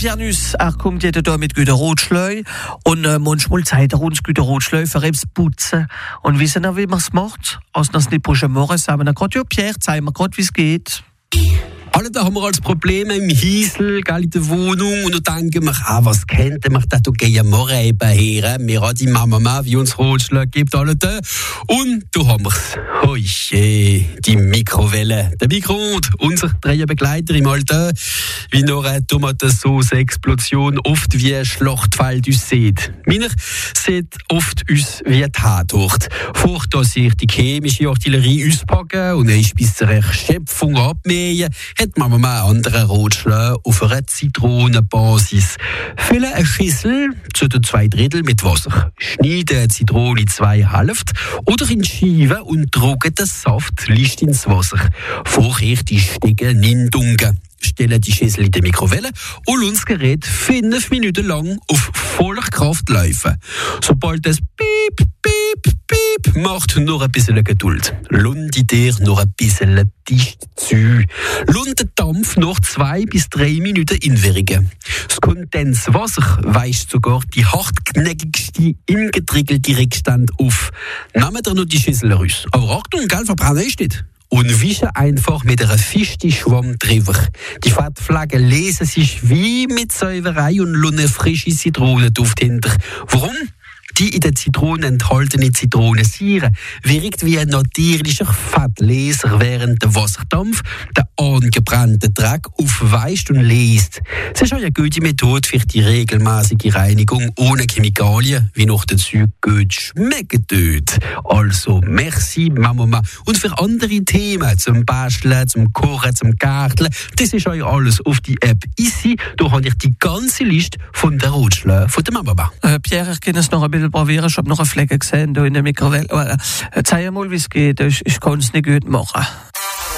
Pierre Nuss, kommt jeder da mit guten Rotschleu und manchmal zeigt uns gute Rotschleu für etwas putzen. Und wissen wir, wie man es macht? Aus das nicht morgen sagen wir gerade, ja Pierre, zeig mir gerade, wie es geht. Alle da haben wir als Probleme im Hiesel, in der Wohnung, und dann denken wir, was könnte man da gehen morgen eben her? Wir haben die Mama, wie uns Rotschlag gibt, alle da. Und da haben wir's. Oje, die Mikrowelle. Der Mikroonde, unser dreier Begleiter im Alter, wie noch eine Tomatensauce-Explosion oft wie ein Schlachtfeld uns sieht. Meiner sieht oft uns wie ein Tatort. Vor dass sich die chemische Artillerie auspacken und eine bis zur Erschöpfung abmähen, hat man mal einen anderen Rotschlag auf einer Zitronenbasis. Füllen eine Schüssel zu 2/3 mit Wasser. Schneiden die Zitrone in 2 Hälften oder in Scheiben und drücken den Saft leicht ins Wasser. Vorher die Stege nintunken. Stellen die Schüssel in die Mikrowelle und lassen das Gerät 5 Minuten lang auf voller Kraft laufen. Sobald es piep, piep, piep macht, noch ein bisschen Geduld. Lass dir noch ein bisschen dicht zu. Lass den Dampf noch 2 bis 3 Minuten inwirken. Das Kondenswasser weist sogar die hartgnäckigste, ingetriegelte Rückstand auf. Nehmt ihr noch die Schüssel raus. Aber Achtung, gell, verbrennen ist nicht. Und wischen einfach mit einer fisten Schwamm drüber. Die Fettflecken lesen sich wie mit Säuberei und lassen frische Zitronenduft hinter. Warum? Die in der Zitrone enthaltene Zitronensäure wirkt wie ein natürlicher Fettleser, während der Wasserdampf den angebrannten Dreck aufweist und lässt. Es ist eine gute Methode für die regelmäßige Reinigung ohne Chemikalien, wie noch dazu gut schmecken tut. Also, merci Mama. Und für andere Themen, zum Basteln, zum Kochen, zum Gärteln, das ist euch alles auf die App Easy. Da habe ich die ganze Liste von der Rotschläge von der Mama. Pierre, ich kann es noch ein bisschen probieren. Ich habe noch eine Flecke gesehen da in der Mikrowelle. Zeig mal, wie es geht. Ich kann es nicht gut machen.